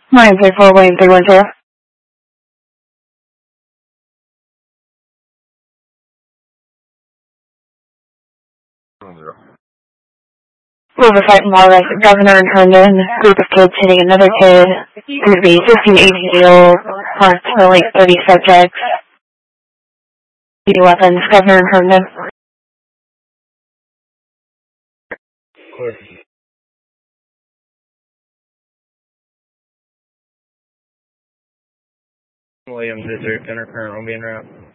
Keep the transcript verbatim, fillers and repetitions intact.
nine three four William three one zero. Riverside and Water, Governor and Herndon, group of kids hitting another kid, going to be fifteen to eighteen years old, approximately thirty subjects, using weapons, Governor and Herndon. Clear. Williams, is there center current will be in route?